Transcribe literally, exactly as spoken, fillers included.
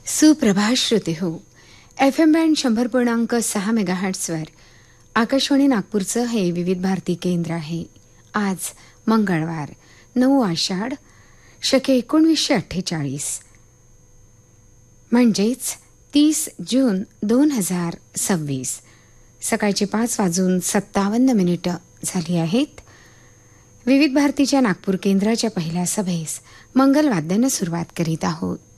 सुप्रभात श्रोते हो. एफ एम बँड शंभर पूर्णांक सहा मेगाहर्ट्सवर आकाशवाणी नागपूरचं हे विविध भारती केंद्र आहे. आज मंगळवार नऊ आषाढ शके एकोणवीसशे अठ्ठेचाळीस म्हणजेच तीस जून दोन हजार सव्वीस. सकाळचे पाच वाजून सत्तावन्न मिनिटं झाली आहेत. विविध भारतीच्या नागपूर केंद्राच्या पहिल्या सभेस मंगलवाद्यानं सुरुवात करीत आहोत.